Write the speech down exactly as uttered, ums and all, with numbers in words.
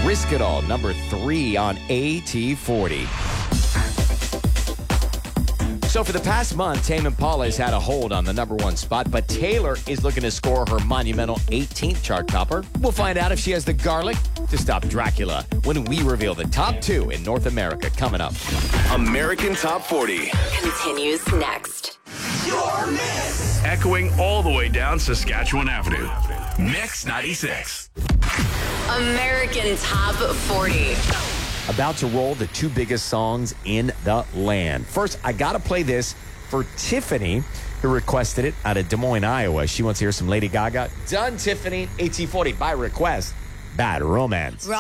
Risk It All, number three on A T forty. So for the past month, Tame Impala has had a hold on the number one spot, but Taylor is looking to score her monumental eighteenth chart topper. We'll find out if she has the garlic to stop Dracula when we reveal the top two in North America coming up. American Top forty continues next. Your Mix. Echoing all the way down Saskatchewan Avenue. Mix ninety-six. American Top forty. About to roll the two biggest songs in the land. First, I got to play this for Tiffany, who requested it out of Des Moines, Iowa. She wants to hear some Lady Gaga. Done, Tiffany. A T forty by request. Bad Romance.